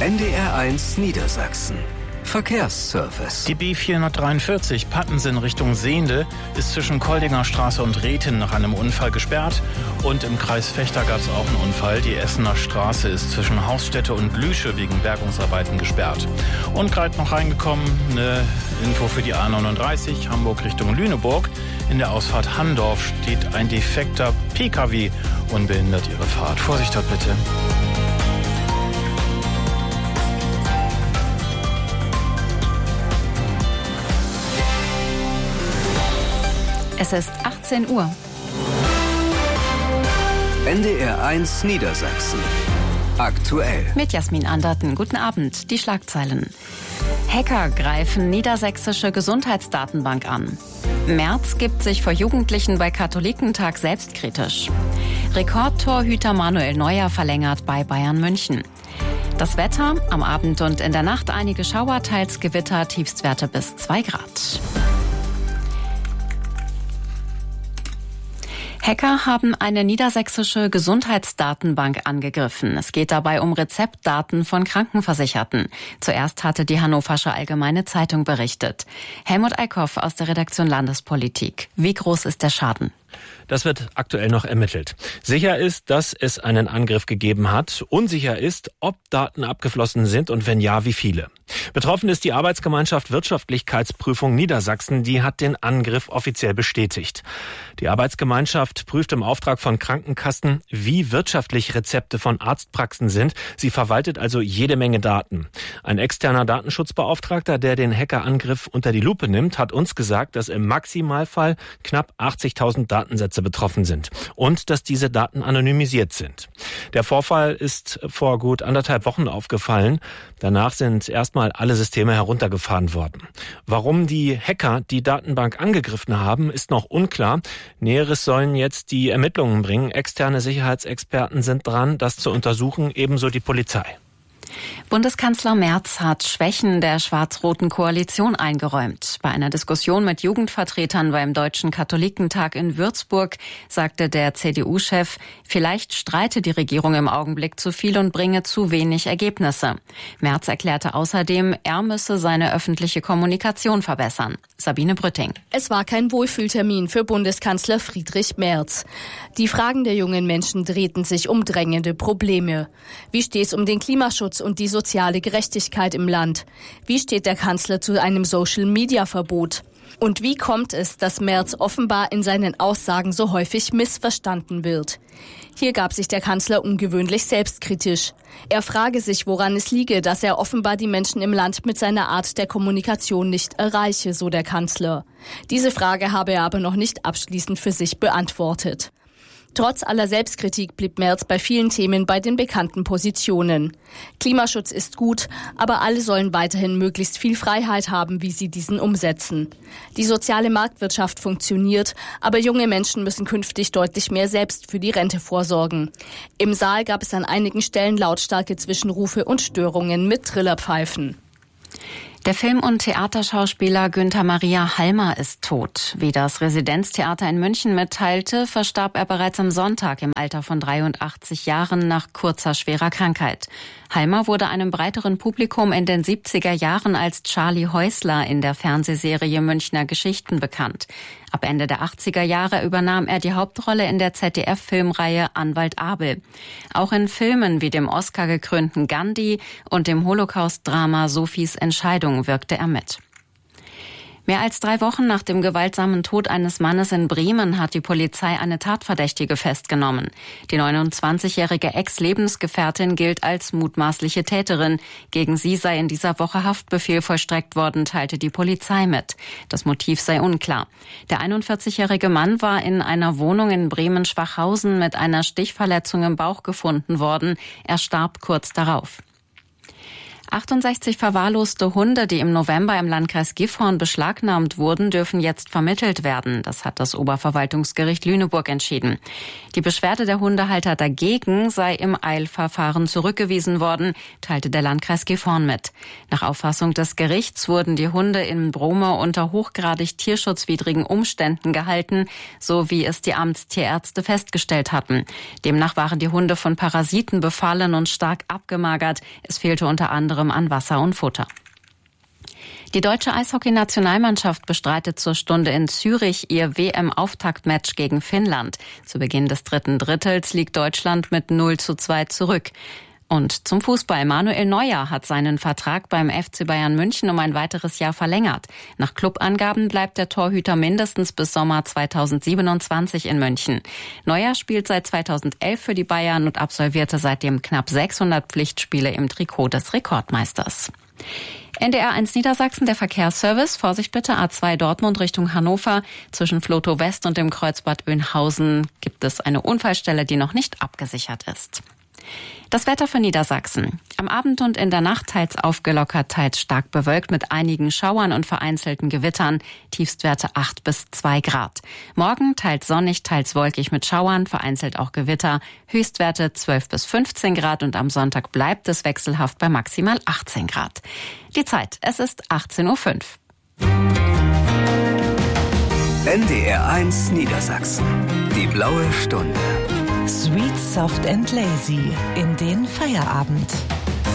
NDR1 Niedersachsen. Verkehrsservice. Die B443 Pattensen Richtung Sehnde ist zwischen Koldinger Straße und Rethen nach einem Unfall gesperrt. Und im Kreis Vechta gab es auch einen Unfall. Die Essener Straße ist zwischen Hausstätte und Lüsche wegen Bergungsarbeiten gesperrt. Und gerade noch reingekommen, eine Info für die A39 Hamburg Richtung Lüneburg. In der Ausfahrt Handorf steht ein defekter PKW und behindert ihre Fahrt. Vorsicht dort bitte. Es ist 18 Uhr. NDR1 Niedersachsen. Aktuell. Mit Jasmin Anderten. Guten Abend. Die Schlagzeilen. Hacker greifen niedersächsische Gesundheitsdatenbank an. Merz gibt sich vor Jugendlichen bei Katholikentag selbstkritisch. Rekordtorhüter Manuel Neuer verlängert bei Bayern München. Das Wetter, am Abend und in der Nacht einige Schauer, teils Gewitter, Tiefstwerte bis 2 Grad. Hacker haben eine niedersächsische Gesundheitsdatenbank angegriffen. Es geht dabei um Rezeptdaten von Krankenversicherten. Zuerst hatte die Hannoversche Allgemeine Zeitung berichtet. Helmut Eickhoff aus der Redaktion Landespolitik. Wie groß ist der Schaden? Das wird aktuell noch ermittelt. Sicher ist, dass es einen Angriff gegeben hat. Unsicher ist, ob Daten abgeflossen sind und wenn ja, wie viele. Betroffen ist die Arbeitsgemeinschaft Wirtschaftlichkeitsprüfung Niedersachsen. Die hat den Angriff offiziell bestätigt. Die Arbeitsgemeinschaft prüft im Auftrag von Krankenkassen, wie wirtschaftlich Rezepte von Arztpraxen sind. Sie verwaltet also jede Menge Daten. Ein externer Datenschutzbeauftragter, der den Hackerangriff unter die Lupe nimmt, hat uns gesagt, dass im Maximalfall knapp 80.000 Datensätze betroffen sind und dass diese Daten anonymisiert sind. Der Vorfall ist vor gut 1,5 Wochen aufgefallen. Danach sind erstmal alle Systeme heruntergefahren worden. Warum die Hacker die Datenbank angegriffen haben, ist noch unklar. Näheres sollen jetzt die Ermittlungen bringen. Externe Sicherheitsexperten sind dran, das zu untersuchen, ebenso die Polizei. Bundeskanzler Merz hat Schwächen der schwarz-roten Koalition eingeräumt. Bei einer Diskussion mit Jugendvertretern beim Deutschen Katholikentag in Würzburg sagte der CDU-Chef, vielleicht streite die Regierung im Augenblick zu viel und bringe zu wenig Ergebnisse. Merz erklärte außerdem, er müsse seine öffentliche Kommunikation verbessern. Sabine Brütting. Es war kein Wohlfühltermin für Bundeskanzler Friedrich Merz. Die Fragen der jungen Menschen drehten sich um drängende Probleme. Wie steht es um den Klimaschutz und die soziale Gerechtigkeit im Land? Wie steht der Kanzler zu einem Social-Media-Verbot? Und wie kommt es, dass Merz offenbar in seinen Aussagen so häufig missverstanden wird? Hier gab sich der Kanzler ungewöhnlich selbstkritisch. Er frage sich, woran es liege, dass er offenbar die Menschen im Land mit seiner Art der Kommunikation nicht erreiche, so der Kanzler. Diese Frage habe er aber noch nicht abschließend für sich beantwortet. Trotz aller Selbstkritik blieb Merz bei vielen Themen bei den bekannten Positionen. Klimaschutz ist gut, aber alle sollen weiterhin möglichst viel Freiheit haben, wie sie diesen umsetzen. Die soziale Marktwirtschaft funktioniert, aber junge Menschen müssen künftig deutlich mehr selbst für die Rente vorsorgen. Im Saal gab es an einigen Stellen lautstarke Zwischenrufe und Störungen mit Trillerpfeifen. Der Film- und Theaterschauspieler Günther Maria Halmer ist tot. Wie das Residenztheater in München mitteilte, verstarb er bereits am Sonntag im Alter von 83 Jahren nach kurzer schwerer Krankheit. Halmer wurde einem breiteren Publikum in den 70er Jahren als Charlie Häusler in der Fernsehserie Münchner Geschichten bekannt. Ab Ende der 80er Jahre übernahm er die Hauptrolle in der ZDF-Filmreihe Anwalt Abel. Auch in Filmen wie dem Oscar-gekrönten Gandhi und dem Holocaust-Drama Sophies Entscheidung wirkte er mit. Mehr als 3 Wochen nach dem gewaltsamen Tod eines Mannes in Bremen hat die Polizei eine Tatverdächtige festgenommen. Die 29-jährige Ex-Lebensgefährtin gilt als mutmaßliche Täterin. Gegen sie sei in dieser Woche Haftbefehl vollstreckt worden, teilte die Polizei mit. Das Motiv sei unklar. Der 41-jährige Mann war in einer Wohnung in Bremen-Schwachhausen mit einer Stichverletzung im Bauch gefunden worden. Er starb kurz darauf. 68 verwahrloste Hunde, die im November im Landkreis Gifhorn beschlagnahmt wurden, dürfen jetzt vermittelt werden. Das hat das Oberverwaltungsgericht Lüneburg entschieden. Die Beschwerde der Hundehalter dagegen sei im Eilverfahren zurückgewiesen worden, teilte der Landkreis Gifhorn mit. Nach Auffassung des Gerichts wurden die Hunde in Brome unter hochgradig tierschutzwidrigen Umständen gehalten, so wie es die Amtstierärzte festgestellt hatten. Demnach waren die Hunde von Parasiten befallen und stark abgemagert. Es fehlte unter anderem an Wasser und Futter. Die deutsche Eishockey-Nationalmannschaft bestreitet zur Stunde in Zürich ihr WM-Auftaktmatch gegen Finnland. Zu Beginn des dritten Drittels liegt Deutschland mit 0:2 zurück. Und zum Fußball. Manuel Neuer hat seinen Vertrag beim FC Bayern München um ein weiteres Jahr verlängert. Nach Clubangaben bleibt der Torhüter mindestens bis Sommer 2027 in München. Neuer spielt seit 2011 für die Bayern und absolvierte seitdem knapp 600 Pflichtspiele im Trikot des Rekordmeisters. NDR 1 Niedersachsen, der Verkehrsservice. Vorsicht bitte, A2 Dortmund Richtung Hannover. Zwischen Flotow West und dem Kreuzbad Oeynhausen gibt es eine Unfallstelle, die noch nicht abgesichert ist. Das Wetter für Niedersachsen. Am Abend und in der Nacht teils aufgelockert, teils stark bewölkt mit einigen Schauern und vereinzelten Gewittern. Tiefstwerte 8 bis 2 Grad. Morgen teils sonnig, teils wolkig mit Schauern, vereinzelt auch Gewitter. Höchstwerte 12 bis 15 Grad und am Sonntag bleibt es wechselhaft bei maximal 18 Grad. Die Zeit, es ist 18:05 Uhr. NDR 1 Niedersachsen. Die blaue Stunde. Sweet, soft and lazy in den Feierabend.